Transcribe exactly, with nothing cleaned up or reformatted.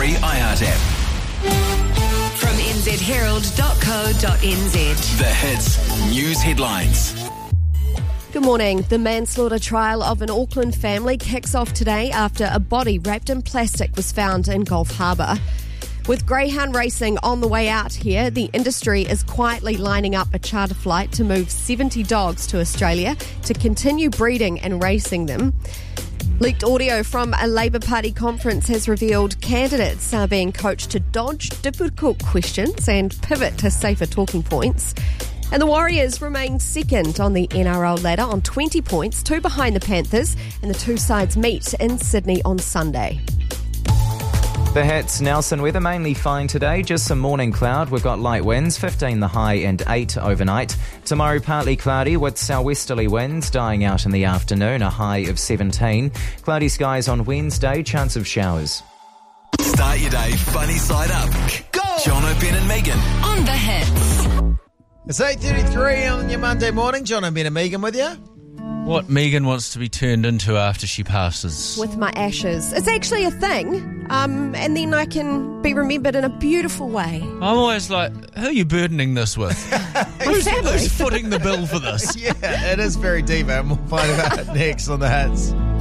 free iHeart app. From n z herald dot co dot n z. The Hits News Headlines. Good morning. The manslaughter trial of an Auckland family kicks off today after a body wrapped in plastic was found in Gulf Harbour. With greyhound racing on the way out here, the industry is quietly lining up a charter flight to move seventy dogs to Australia to continue breeding and racing them. Leaked audio from a Labour Party conference has revealed candidates are being coached to dodge difficult questions and pivot to safer talking points. And the Warriors remain second on the N R L ladder on twenty points, two behind the Panthers, and the two sides meet in Sydney on Sunday. The Hits, Nelson. Weather mainly fine today, just some morning cloud. We've got light winds, fifteen the high and eight overnight. Tomorrow partly cloudy with southwesterly winds dying out in the afternoon, a high of seventeen. Cloudy skies on Wednesday, chance of showers. Start your day funny side up. Go! Jono, Ben and Megan. On The Hits. It's eight thirty-three on your Monday morning. John and Ben and Megan with you. What Megan wants to be turned into after she passes. With my ashes. It's actually a thing, um, and then I can be remembered in a beautiful way. I'm always like, who are you burdening this with? who's, family. who's footing the bill for this? Yeah, it is very deep, and we'll find out next on The Hits.